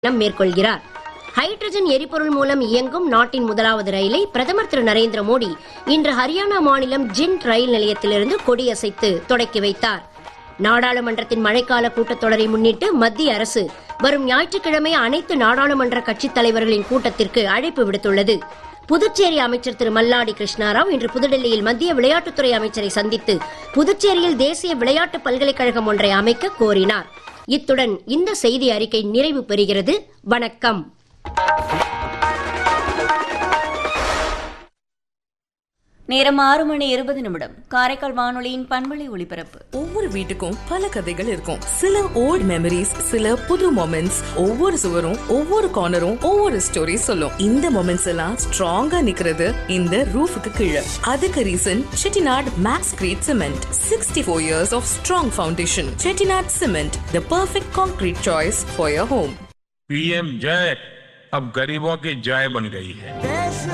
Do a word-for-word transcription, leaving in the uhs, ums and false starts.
மேற்கொள்கிறார். ஹைட்ரஜன் எரிபொருள் மூலம் இயங்கும் நாட்டின் முதலாவது ரயிலை பிரதமர் திரு நரேந்திர மோடி இன்று ஹரியானா மாநிலம் ஜிண்ட் ரயில் நிலையத்திலிருந்து கொடியசைத்து தொடக்கி வைத்தார். நாடாளுமன்றத்தின் மழைக்கால கூட்டத்தொடரை முன்னிட்டு மத்திய அரசு வரும் ஞாயிற்றுக்கிழமை அனைத்து நாடாளுமன்ற கட்சித் தலைவர்களின் கூட்டத்திற்கு அழைப்பு விடுத்துள்ளது. புதுச்சேரி அமைச்சர் திரு மல்லாடி கிருஷ்ணாராவ் இன்று புதுடெல்லியில் மத்திய விளையாட்டுத்துறை அமைச்சரை சந்தித்து புதுச்சேரியில் தேசிய விளையாட்டு பல்கலைக்கழகம் ஒன்றை அமைக்க கோரினார். இத்துடன் இந்த செய்தி அறிக்கை நிறைவு பெறுகிறது. வணக்கம். நேரம் ஆறு மணி இருபது நிமிடம். காரைக்கால் வானொலியின் பண்பலை ஒளிபரப்பு. ஒவ்வொரு வீட்டுக்கும் பல கதைகள் இருக்கும். சில ஓல்ட் மெமரிஸ், சில புது மொமெண்ட்ஸ். ஒவ்வொரு சுவரும் ஒவ்வொரு கார்னரும் ஒவ்வொரு ஸ்டோரி சொல்லும். இந்த மொமெண்ட்ஸ் எல்லாம் ஸ்ட்ராங்கா நிக்கிறது இந்த ரூஃபுக்கு கீழே. அதுக்கு reason Chettinad maths great cement. Sixty four years of strong foundation. Chettinad cement, the perfect concrete choice for your home. PM जय अब गरीबों की जय बन गई है.